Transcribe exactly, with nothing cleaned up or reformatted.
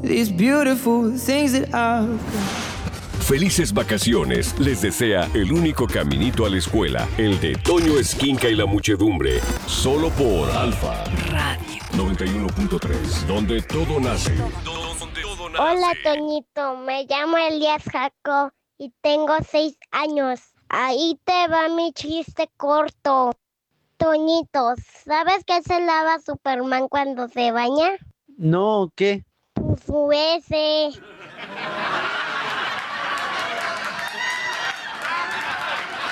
these beautiful things that I've Felices vacaciones les desea el único caminito a la escuela, el de Toño Esquinca y la muchedumbre, solo por Alfa Radio noventa y uno punto tres, donde todo nace. Hola, Toñito, me llamo Elías Jaco y tengo seis años. Ahí te va mi chiste corto. Toñito, ¿sabes qué se lava Superman cuando se baña? No, ¿qué? Pues su ese.